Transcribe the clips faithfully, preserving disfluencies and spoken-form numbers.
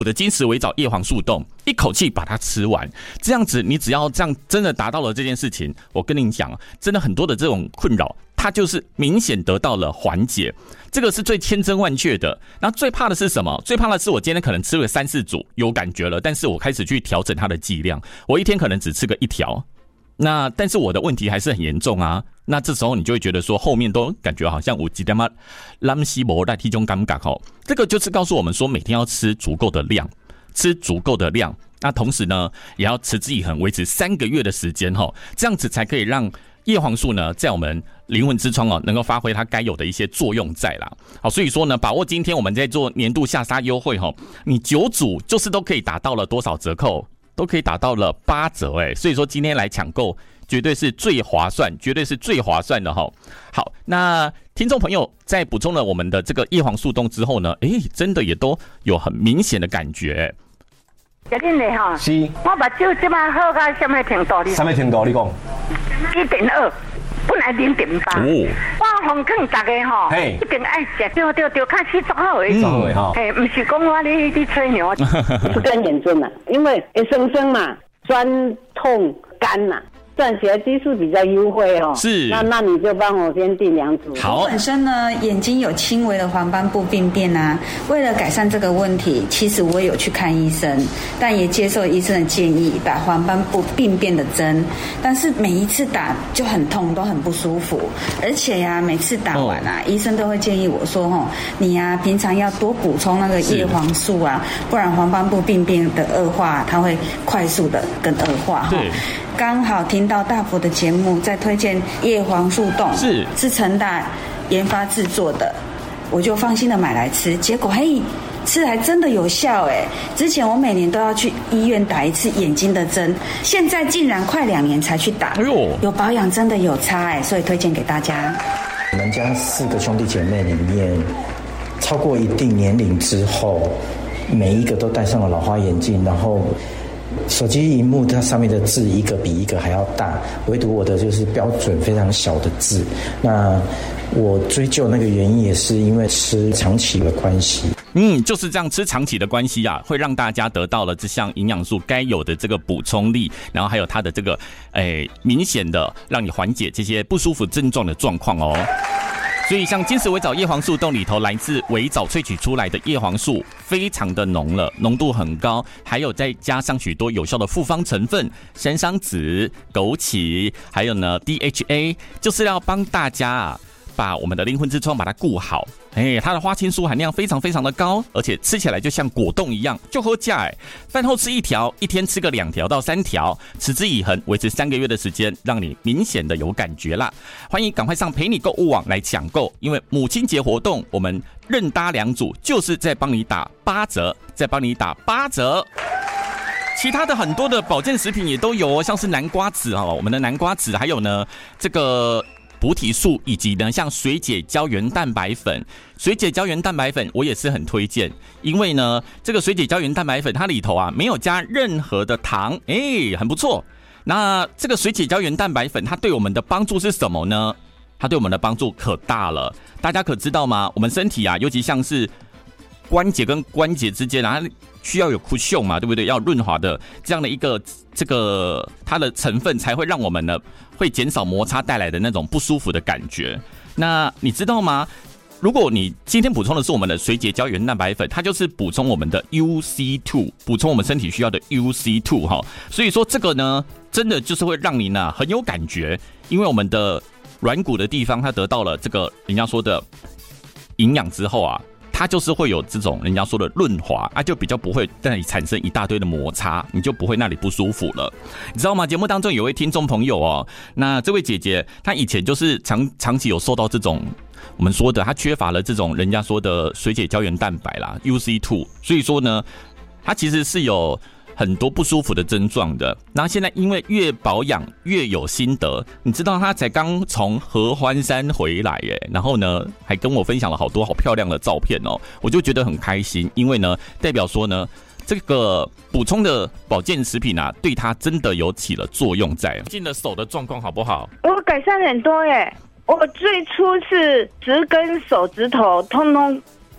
我的金石微藻叶黄素冻，一口气把它吃完，这样子你只要这样真的达到了这件事情，我跟你讲，真的很多的这种困扰，它就是明显得到了缓解，这个是最千真万确的。那最怕的是什么？最怕的是我今天可能吃了三四组有感觉了，但是我开始去调整它的剂量，我一天可能只吃个一条，那但是我的问题还是很严重啊。那这时候你就会觉得说，后面都感觉好像有几点嘛蓝西摩带体重感觉吼，这个就是告诉我们说，每天要吃足够的量，吃足够的量。那同时呢，也要持之以恒，维持三个月的时间吼，这样子才可以让叶黄素呢，在我们灵魂之窗哦，能够发挥它该有的一些作用在啦。好，所以说呢，把握今天我们在做年度下杀优惠吼，你九组就是都可以打到了多少折扣？都可以打到了八折哎，所以说今天来抢购绝对是最划算，绝对是最划算的哈。好，那听众朋友在补充了我们的这个叶黄素冻之后呢，哎，真的也都有很明显的感觉。 小金的哈， 是， 我目睭即摆好到什么程度？你什么程度？你讲？ 一点二。本来零点八，我奉劝大家吼，一定爱食对对对，看起做好诶， 做好诶哈， 哎，不是讲我你你吹牛， 是更严重了，因为会生生嘛，酸痛干嘛。赚起来基数比较优惠哦， 是， 那那你就帮我先订两组。 好， 我本身呢眼睛有轻微的黄斑部病变啊，为了改善这个问题，其实我也有去看医生，但也接受医生的建议打黄斑部病变的针，但是每一次打就很痛，都很不舒服，而且呀、啊，每次打完啊，哦、医生都会建议我说哦，你呀、啊、平常要多补充那个叶黄素啊，不然黄斑部病变的恶化，它会快速的更恶化。 对。 刚好听到大佛的节目在推荐叶黄素冻， 是是成大研发制作的，我就放心的买来吃，结果嘿，吃还真的有效哎！之前我每年都要去医院打一次眼睛的针，现在竟然快两年才去打，哎呦，有保养真的有差哎，所以推荐给大家。 我们家四个兄弟姐妹里面，超过一定年龄之后，每一个都戴上了老花眼镜，然后手机萤幕它上面的字一个比一个还要大，唯独我的就是标准非常小的字。那我追究那个原因也是因为吃长期的关系。 嗯，就是这样，吃长期的关系啊，会让大家得到了这项营养素该有的这个补充力，然后还有它的这个诶明显的让你缓解这些不舒服症状的状况哦。所以像金石微藻叶黄素冻里头来自微藻萃取出来的叶黄素非常的浓了，浓度很高，还有再加上许多有效的复方成分，山桑子、枸杞，还有呢 D H A， 就是要帮大家啊把我们的灵魂之窗把它顾好。哎，它的花青素含量非常非常的高，而且吃起来就像果冻一样，就好吃哎。饭后吃一条，一天吃个两条到三条，持之以恒，维持三个月的时间，让你明显的有感觉啦。欢迎赶快上陪你购物网来抢购，因为母亲节活动，我们任搭两组，就是在帮你打八折，再帮你打八折。其他的很多的保健食品也都有哦，像是南瓜子哦，我们的南瓜子，还有呢这个补体素，以及呢像水解胶原蛋白粉。水解胶原蛋白粉我也是很推荐，因为呢这个水解胶原蛋白粉它里头啊没有加任何的糖，哎，很不错。那这个水解胶原蛋白粉它对我们的帮助是什么呢？它对我们的帮助可大了，大家可知道吗？我们身体啊，尤其像是关节跟关节之间啊，需要有 cushion 嘛，对不对？要润滑的这样的一个这个它的成分，才会让我们呢会减少摩擦带来的那种不舒服的感觉。那你知道吗？如果你今天补充的是我们的水解胶原蛋白粉，它就是补充我们的 U C 二， 补充我们身体需要的 U C 二 哈。所以说这个呢，真的就是会让你呢很有感觉，因为我们的软骨的地方它得到了这个人家说的营养之后啊。它就是会有这种人家说的润滑啊，就比较不会在那里产生一大堆的摩擦，你就不会那里不舒服了，你知道吗？节目当中有位听众朋友哦，那这位姐姐她以前就是长长期有受到这种我们说的，她缺乏了这种人家说的水解胶原蛋白啦 U C 二， 所以说呢，她其实是有很多不舒服的症状的，然后现在因为越保养越有心得，你知道他才刚从合欢山回来耶，然后呢还跟我分享了好多好漂亮的照片哦，我就觉得很开心，因为呢代表说呢这个补充的保健食品啊，对他真的有起了作用在。最近的手的状况好不好？ 我改善很多耶，我最初是十根手指头通通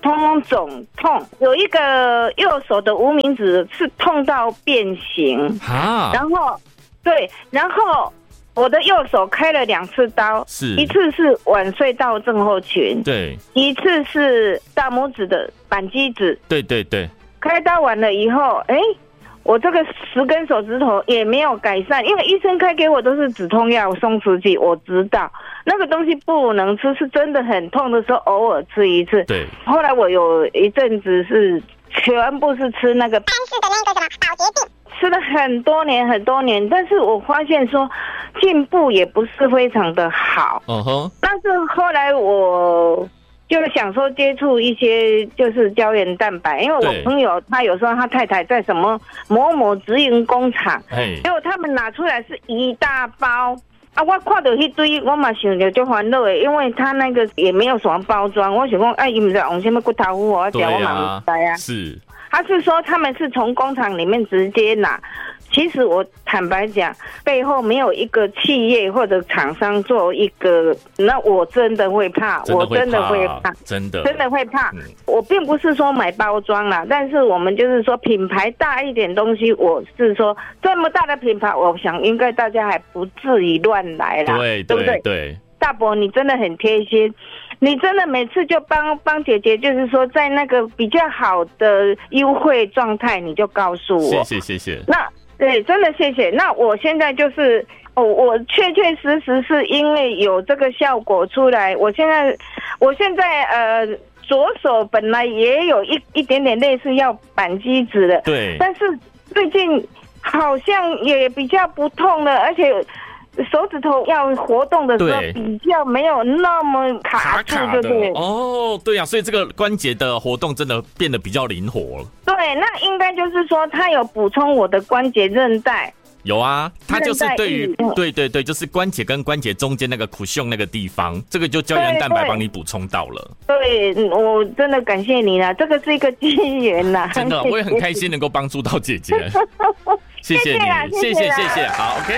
通通肿痛，有一个右手的无名指是痛到变形啊，然后对，然后我的右手开了两次刀， 是一次是晚睡到症候群， 对， 一次是大拇指的扳机指， 对对对。 开刀完了以后，哎，我这个十根手指头也没有改善，因为医生开给我都是止痛药、松弛剂，我知道那个东西不能吃，是真的很痛的时候偶尔吃一次。 对。 后来我有一阵子是全部是吃那个丹氏的那个什么保洁定，吃了很多年很多年，但是我发现说进步也不是非常的好。嗯哼。但是后来我就想说接触一些就是胶原蛋白，因为我朋友他有时候他太太在什么某某直营工厂，结果他们拿出来是一大包啊，我看到一堆，我嘛想着就烦恼的，因为他那个也没有什么包装，我想说，哎，伊唔知用什么骨头糊，我讲我嘛唔知啊。是，他是说他们是从工厂里面直接拿。其实我坦白讲，背后没有一个企业或者厂商做一个，那我真的会怕，我真的会怕， 真的真的会怕。嗯、我并不是说买包装啦，但是我们就是说品牌大一点东西，我是说这么大的品牌，我想应该大家还不至于乱来啦， 对对不对？ 对， 大伯你真的很贴心。你真的每次就帮帮姐姐，就是说在那个比较好的优惠状态，你就告诉我。 谢谢谢谢。 那对，真的谢谢。那我现在就是哦，我确确实实是因为有这个效果出来，我现在我现在呃左手本来也有一一点点类似要扳机指的， 对， 但是最近好像也比较不痛了，而且。手指头要活动的时候比较没有那么卡住，对不对？ 哦，对呀、啊，所以这个关节的活动真的变得比较灵活了。 对，那应该就是说它有补充我的关节韧带。 有啊，它就是对于对对对，就是关节跟关节中间那个cushion那个地方，这个就胶原蛋白帮你补充到了。 对，对我真的感谢你啦，这个是一个机缘啦。 真的，我也很开心能够帮助到姐姐。谢谢你，谢谢谢谢，好 ，OK。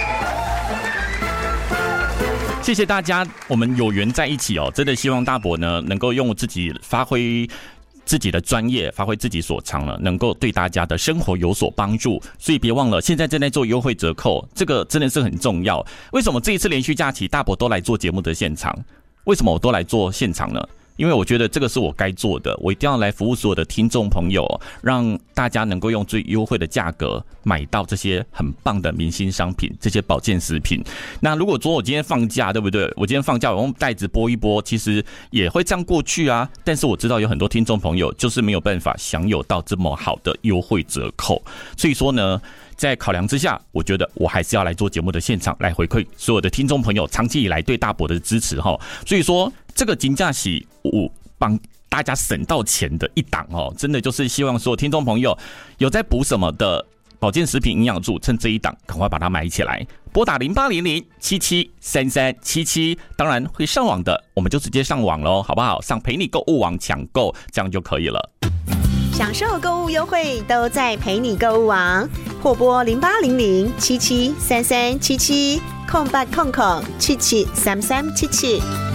谢谢大家，我们有缘在一起哦，真的希望大伯呢能够用自己发挥自己的专业，发挥自己所长了，能够对大家的生活有所帮助。所以别忘了，现在正在做优惠折扣，这个真的是很重要。为什么这一次连续假期大伯都来做节目的现场？为什么我都来做现场呢？因为我觉得这个是我该做的，我一定要来服务所有的听众朋友，让大家能够用最优惠的价格买到这些很棒的明星商品，这些保健食品。那如果说我今天放假，对不对？我今天放假，我用袋子拨一拨，其实也会这样过去啊。但是我知道有很多听众朋友就是没有办法享有到这么好的优惠折扣，所以说呢，在考量之下，我觉得我还是要来做节目的现场，来回馈所有的听众朋友长期以来对大伯的支持哈。所以说，这个金价喜我帮大家省到钱的一档哦，真的就是希望所有听众朋友有在补什么的保健食品营养素，趁这一档赶快把它买起来。拨打零八零零七七三三七七，当然会上网的，我们就直接上网咯，好不好？上陪你购物网抢购，这样就可以了。 享受购物优惠都在陪你购物网，或拨零八零零七七三三七七空八空空七七三三七七。